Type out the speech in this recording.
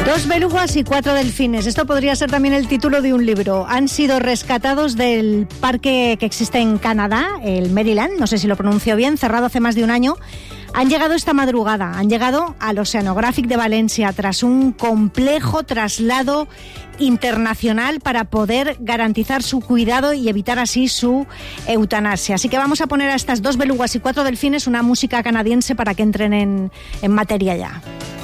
2 belugas y 4 delfines. Esto podría ser también el título de un libro. Han sido rescatados del parque que existe en Canadá, el Maryland, no sé si lo pronuncio bien, cerrado hace más de un año. Han llegado esta madrugada, han llegado al Oceanographic de Valencia tras un complejo traslado internacional para poder garantizar su cuidado y evitar así su eutanasia. Así que vamos a poner a estas 2 belugas y 4 delfines una música canadiense para que entren en materia ya.